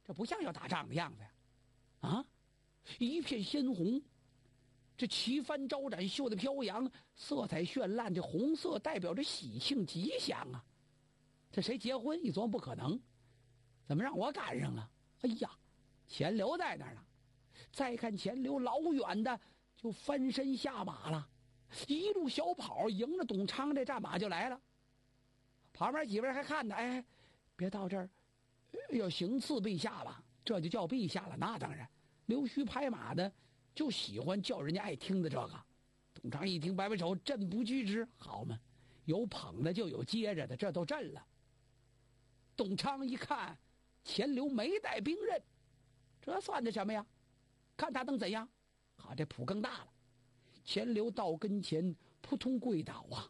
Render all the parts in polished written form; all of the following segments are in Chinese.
这不像要打仗的样子呀！啊，一片鲜红，这旗帆招展，绣得飘扬，色彩绚烂，这红色代表着喜庆吉祥啊！这谁结婚？一琢磨不可能，怎么让我赶上了？哎呀，钱刘在那儿呢！再看钱刘老远的就翻身下马了，一路小跑迎着董昌这战马就来了。旁边几位还看呢，哎，别到这儿要行刺陛下吧？这就叫陛下了？那当然，溜须拍马的就喜欢叫人家爱听的这个。董昌一听，摆摆手，朕不惧之。好嘛，有捧的就有接着的，这都朕了。董昌一看钱刘没带兵刃，这算的什么呀？看他能怎样？好，这谱更大了。钱刘到跟前扑通跪倒啊！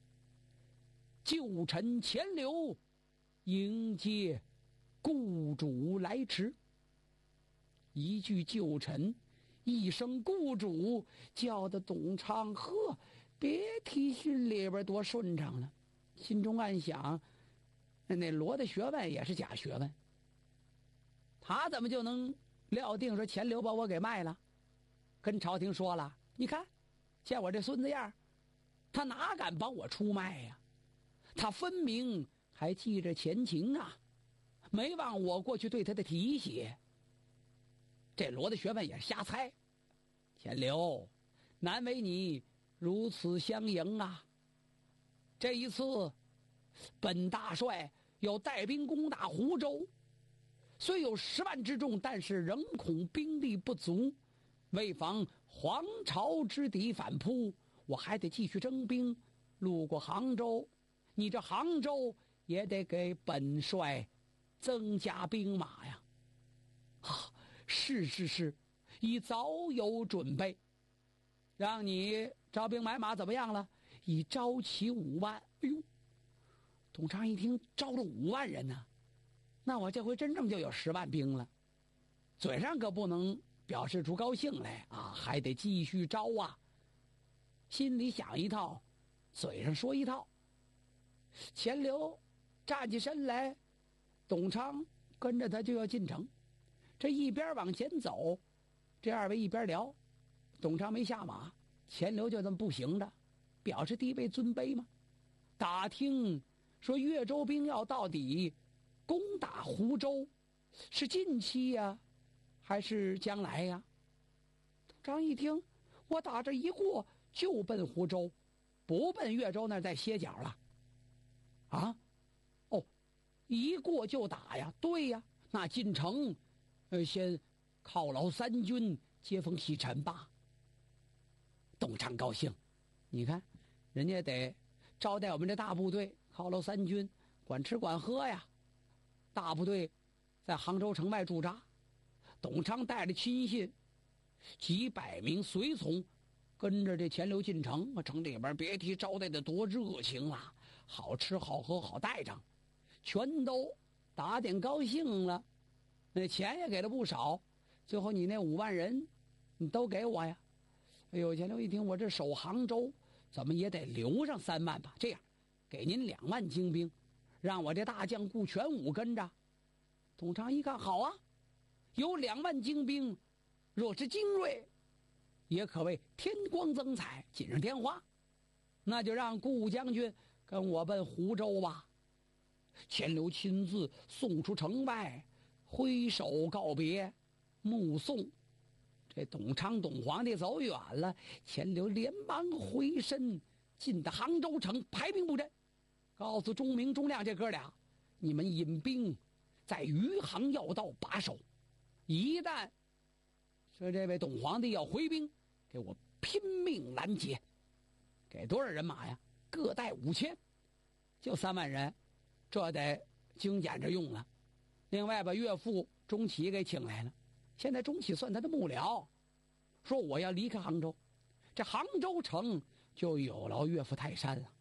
旧臣钱刘迎接故主来迟。一句旧臣，一声故主，叫的董昌呵，别提心里边多顺畅了。心中暗想，那罗的学问也是假学问，他怎么就能料定说钱刘把我给卖了？跟朝廷说了，你看见我这孙子样，他哪敢帮我出卖呀？他分明还记着前情啊，没忘我过去对他的提携。这罗的学问也是瞎猜。钱刘，难为你如此相迎啊！这一次本大帅要带兵攻打湖州，虽有10万之众，但是仍恐兵力不足，为防黄巢之敌反扑，我还得继续征兵，路过杭州。你这杭州也得给本帅增加兵马呀！啊，是，已早有准备。让你招兵买马怎么样了？已招齐5万。哎呦，董昌一听招了5万人呢，那我这回真正就有10万兵了。嘴上可不能表示出高兴来啊，还得继续招啊。心里想一套，嘴上说一套。钱刘站起身来，董昌跟着他就要进城。这一边往前走，这2位一边聊。董昌没下马，钱刘就这么步行着，表示地位尊卑嘛。打听说越州兵要到底攻打湖州，是近期呀，还是将来呀？董昌一听，我打这一过就奔湖州，不奔越州那儿再歇脚了。啊，哦，一过就打呀？对呀，那进城，先犒劳3军，接风洗尘吧。董昌高兴，你看，人家得招待我们这大部队，犒劳3军，管吃管喝呀。大部队在杭州城外驻扎，董昌带着亲信几百名随从，跟着这钱刘进城。城里边别提招待的多热情了，好吃好喝好待着，全都打点高兴了。那钱也给了不少，最后你那5万人你都给我呀。哎呦，钱刘一听，我这守杭州怎么也得留上3万吧，这样给您2万精兵，让我这大将顾全武跟着。董昌一看，好啊，有2万精兵，若是精锐，也可谓天光增彩，锦上添花。那就让顾将军跟我奔湖州吧。钱刘亲自送出城外，挥手告别，目送这董昌董皇帝走远了。钱刘连忙回身进的杭州城，排兵布阵，告诉钟明钟亮这哥俩，你们引兵在余杭要道把守，一旦说这位董皇帝要回兵，给我拼命拦截。给多少人马呀？各带5000，就3万人，这得精简着用了。另外把岳父钟启给请来了，现在钟启算他的幕僚，说我要离开杭州，这杭州城就有劳岳父泰山了。